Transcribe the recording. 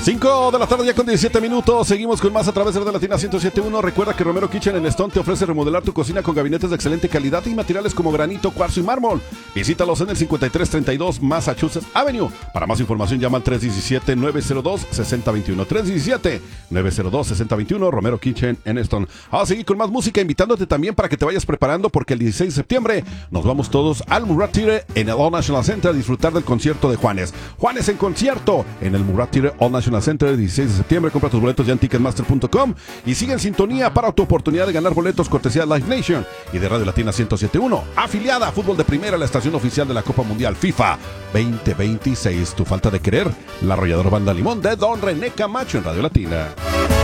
5 de la tarde ya con 17 minutos. Seguimos con más a través de Radio Latina 107.1. Recuerda que Romero Kitchen en Stone te ofrece remodelar tu cocina con gabinetes de excelente calidad y materiales como granito, cuarzo y mármol. Visítalos en el 5332 Massachusetts Avenue. Para más información llama al 317-902-6021. 317-902-6021 Romero Kitchen en Stone. Vamos a seguir con más música, invitándote también para que te vayas preparando, porque el 16 de septiembre nos vamos todos al Murat Theater en el All National Center a disfrutar del concierto de Juanes. Juanes en concierto en el Murat Theater All National Center el 16 de septiembre. Compra tus boletos ya en Ticketmaster.com y sigue en sintonía para tu oportunidad de ganar boletos cortesía de Live Nation y de Radio Latina 107.1, afiliada a Fútbol de Primera, la estación oficial de la Copa Mundial FIFA 2026. Tu falta de querer, la arrolladora Banda Limón de Don René Camacho en Radio Latina.